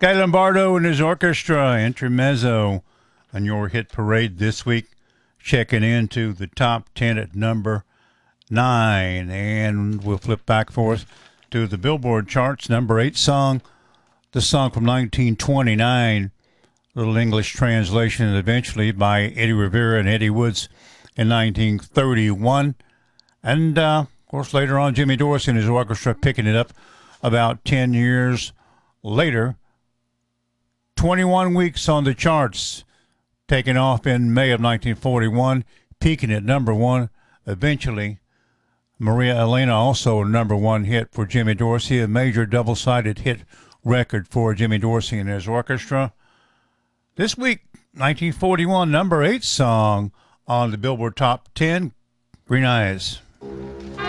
Guy Lombardo and his orchestra, Intermezzo, on your hit parade this week, checking into the top 10 at number 9. And we'll flip back for us to the Billboard charts. Number 8 song, the song from 1929, little English translation eventually by Eddie Rivera and Eddie Woods in 1931. And, of course, later on, Jimmy Dorsey and his orchestra picking it up about 10 years later. 21 weeks on the charts, taking off in May of 1941, peaking at number 1. Eventually, Maria Elena, also a number 1 hit for Jimmy Dorsey, a major double-sided hit record for Jimmy Dorsey and his orchestra. This week, 1941, number 8 song on the Billboard Top 10, Green Eyes.